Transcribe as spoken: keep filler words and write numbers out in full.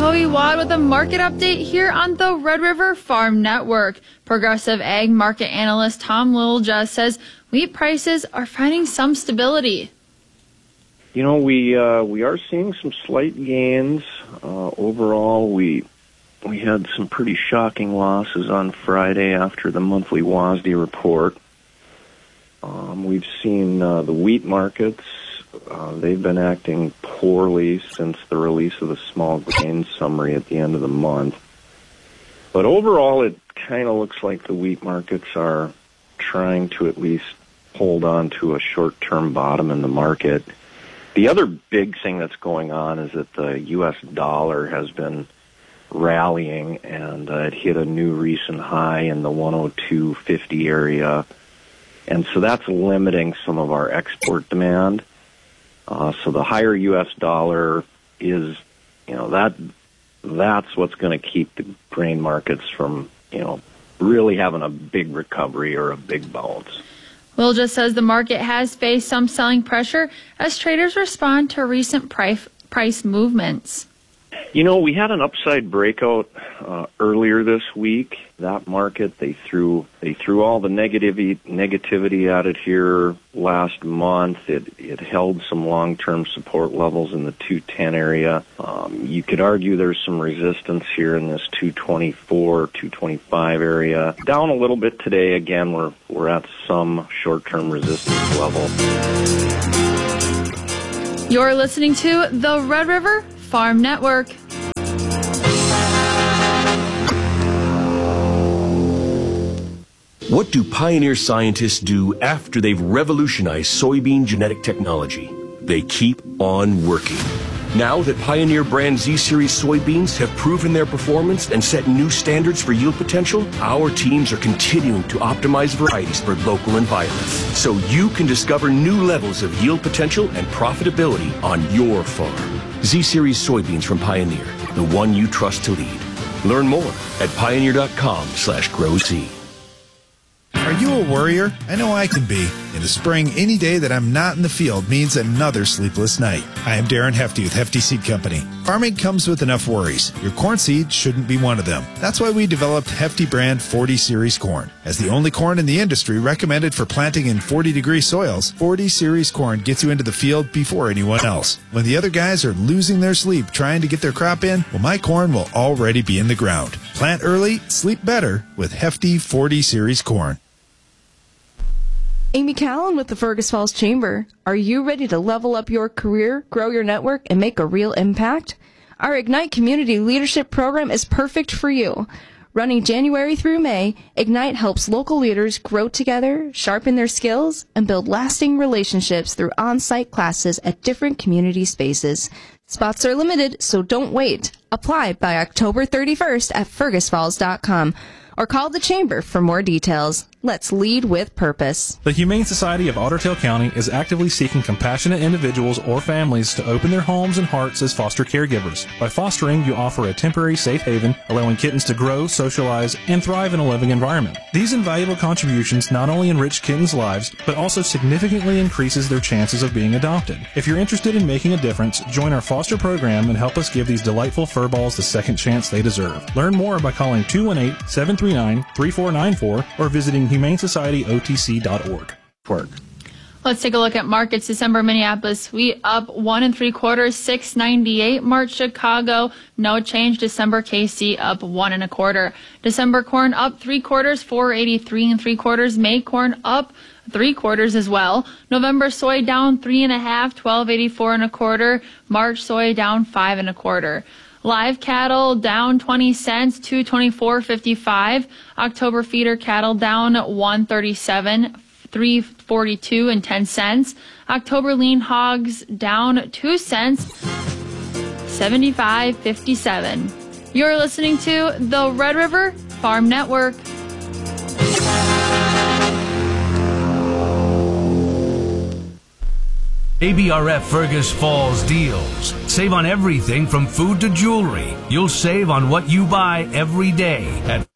Chloe Wadd with a market update here on the Red River Farm Network. Progressive Ag market analyst Tom Littlejohn says wheat prices are finding some stability. You know, we uh, we are seeing some slight gains. Uh, overall, we we had some pretty shocking losses on Friday after the monthly W A S D report. Um, we've seen uh, the wheat markets. Uh, they've been acting poorly since the release of the small grain summary at the end of the month. But overall, it kind of looks like the wheat markets are trying to at least hold on to a short-term bottom in the market. The other big thing that's going on is that the U S dollar has been rallying, and uh, it hit a new recent high in the one oh two fifty area. And so that's limiting some of our export demand. Uh, so the higher U S dollar is, you know, that that's what's going to keep the grain markets from, you know, really having a big recovery or a big bounce. Will just says the market has faced some selling pressure as traders respond to recent price price movements. You know, we had an upside breakout uh, earlier this week. That market, they threw they threw all the negativity negativity at it here last month. It it held some long-term support levels in the two ten area. Um, you could argue there's some resistance here in this two twenty-four, two twenty-five area. Down a little bit today. Again, we're we're at some short-term resistance level. You're listening to the Red River Farm Network. What do Pioneer scientists do after they've revolutionized soybean genetic technology? They keep on working. Now that Pioneer brand Z-Series soybeans have proven their performance and set new standards for yield potential, our teams are continuing to optimize varieties for local environments, so you can discover new levels of yield potential and profitability on your farm. Z-Series soybeans from Pioneer, the one you trust to lead. Learn more at pioneer.com slash grow Z. Are you a worrier? I know I can be. In the spring, any day that I'm not in the field means another sleepless night. I am Darren Hefty with Hefty Seed Company. Farming comes with enough worries. Your corn seed shouldn't be one of them. That's why we developed Hefty brand forty series corn. As the only corn in the industry recommended for planting in forty degree soils, forty series corn gets you into the field before anyone else. When the other guys are losing their sleep trying to get their crop in, well, my corn will already be in the ground. Plant early, sleep better with Hefty forty series corn. Amy Callan with the Fergus Falls Chamber. Are you ready to level up your career, grow your network, and make a real impact? Our Ignite Community Leadership Program is perfect for you. Running January through May, Ignite helps local leaders grow together, sharpen their skills, and build lasting relationships through on-site classes at different community spaces. Spots are limited, so don't wait. Apply by October thirty-first at fergus falls dot com or call the Chamber for more details. Let's lead with purpose. The Humane Society of Otter Tail County is actively seeking compassionate individuals or families to open their homes and hearts as foster caregivers. By fostering, you offer a temporary safe haven, allowing kittens to grow, socialize, and thrive in a living environment. These invaluable contributions not only enrich kittens' lives, but also significantly increases their chances of being adopted. If you're interested in making a difference, join our foster program and help us give these delightful furballs the second chance they deserve. Learn more by calling two one eight, seven three nine, three four nine four or visiting humane society o t c dot org. Let's take a look at markets. December Minneapolis wheat up one and three quarters, six ninety-eight. March Chicago no change. December K C up one and a quarter. December corn up three quarters, four eighty-three and three quarters. May corn up three quarters as well. November soy down three and a half, twelve eighty-four and a quarter. March soy down five and a quarter. Live cattle down twenty cents, two twenty-four fifty-five. October feeder cattle down one thirty-seven, three forty-two and ten cents. October lean hogs down two cents, seventy-five fifty-seven. You're listening to the Red River Farm Network. A B R F Fergus Falls deals. Save on everything from food to jewelry. You'll save on what you buy every day at